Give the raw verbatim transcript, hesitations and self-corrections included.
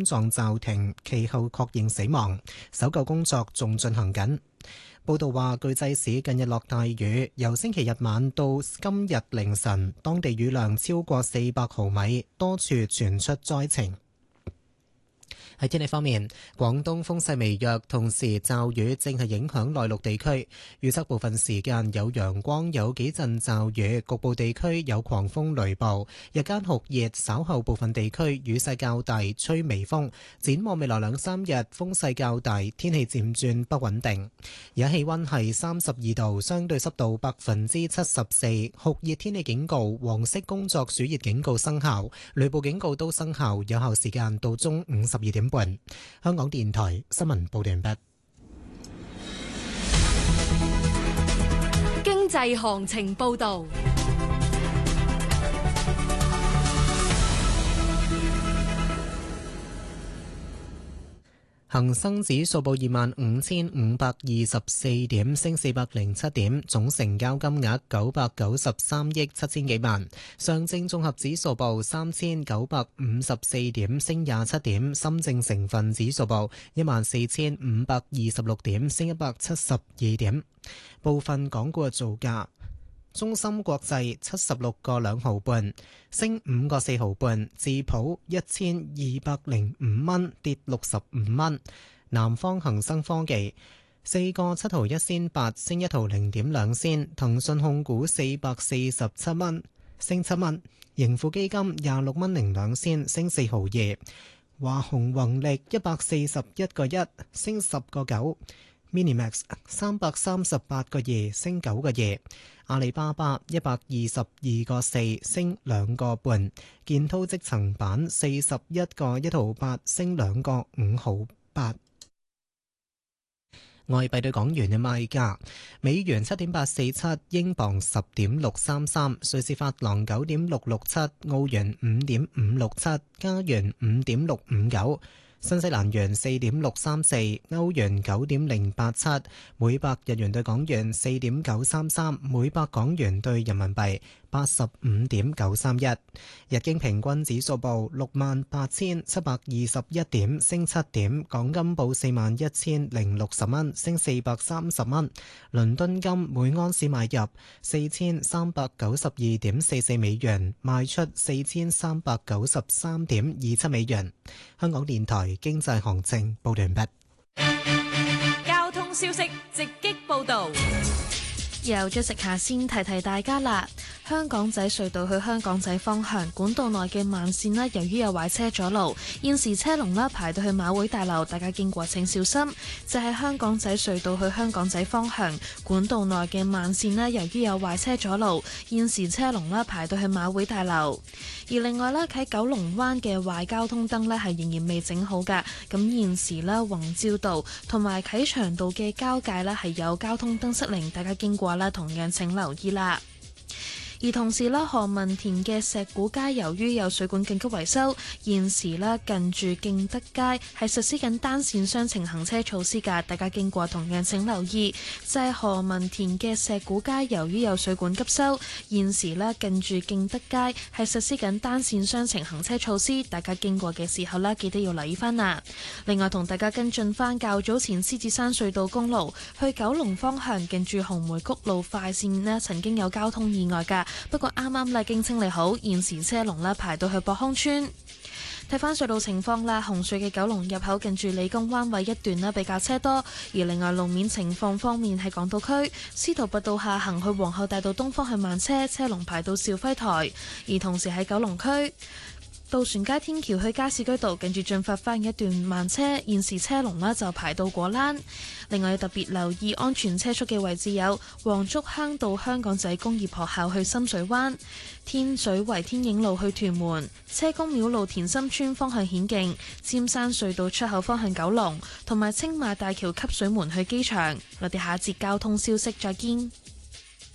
臟驟停，其後確認死亡，搜救工作仲進行緊。報道話，巨濟市近日落大雨，由星期日晚到今日凌晨，當地雨量超過四百毫米，多處傳出災情。喺天氣方面，廣東風勢微弱，同時驟雨正係影響內陸地區。預測部分時間有陽光，有幾陣驟雨，局部地區有狂風雷暴。日間酷熱，稍後部分地區雨勢較大，吹微風。展望未來兩三日，風勢較大，天氣漸轉不穩定。而家氣溫係三十二度，相對濕度百分之七十四，酷熱天氣警告、黃色工作暑熱警告生效，雷暴警告都生效，有效時間到中午十二點半。香港電台新聞報道完畢。 經濟行情報道。 恒生指數報二萬五千五百二十四點，升四百零七點，總成交金額九百九十三億七千幾萬。上證綜合指數報三千九百五十四點，升廿七點。深證成分指數報一萬四千五百二十六點，升一百七十二點。部分港股嘅造價。中芯國際七十六個兩毫半，升五個四毫半；智普一千二百零五蚊，跌六十五蚊；南方恒生科技四個七毫一仙八，升一毫零點兩仙；騰訊控股四百四十七蚊，升七蚊；盈富基金廿六蚊零兩仙，升四毫二；華虹宏力一百四十一個一，升十個九。Minimax 三百三十八個二，升九個二；阿里巴巴一百二十二個四，升兩個半；建滔積層板四十一個一毫八，升兩個五毫八。外幣對港元嘅賣價：美元七點八四七，英鎊十點六三三，瑞士法郎九點六六七，澳元五點五六七，加元五點六五九。新西蘭元四點六三四，歐元九點零八七，每百日元對港元四點九三三，每百港元對人民幣八十五點九三一。日經平均指數報六萬八千七百二十一點，升七點。港金報四萬一千零六十蚊，升四百三十蚊。倫敦金每安士買入四千三百九十二點四四美元，賣出四千三百九十三點二七美元。香港電台經濟行情報完畢。 交通消息直擊報道。 由咗食下先提提大家啦。香港仔隧道去香港仔方向管道內嘅慢線啦，由於有壞車阻路，現時車龍啦排到去馬會大樓，大家經過請小心。就係香港仔隧道去香港仔方向管道內嘅慢線啦，由於有壞車阻路，現時車龍啦排到去馬會大樓。而另外啦，喺九龍灣嘅壞交通燈呢係仍然未整好㗎，咁現時啦宏照道同埋啟祥道嘅交界呢係有交通燈失靈，大家經過啦同樣請留意啦。而同時啦，何文田嘅石鼓街由於有水管緊急維修，現時啦近住敬德街係實施緊單線雙程行車措施㗎，大家經過同樣請留意。就係何文田嘅石鼓街由於有水管急修，現時啦近住敬德街係實施緊單線雙程行車措施，大家經過嘅時候啦，記得要留意翻啦。另外同大家跟進翻較早前獅子山隧道公路去九龍方向近住紅梅谷路快線呢曾經有交通意外㗎。不過啱啱啦，經清理好，現時車龍啦排到去博康村。睇翻隧道情況啦，紅隧嘅九龍入口近住理工灣位一段啦比較車多，而另外路面情況方面喺港島區司徒拔道下行去皇后大道東方向慢車，車龍排到兆輝台，而同時喺九龍區渡船街天橋去加士居道近住進發翻一段慢車，現時車龍呢就排到果欄。另外要特別留意安全車速嘅位置有黃竹坑道香港仔工業學校去深水灣、天水圍天影路去屯門、車公廟路田心村方向顯徑、尖山隧道出口方向九龍，同埋青馬大橋汲水門去機場。我哋下一節交通消息再見。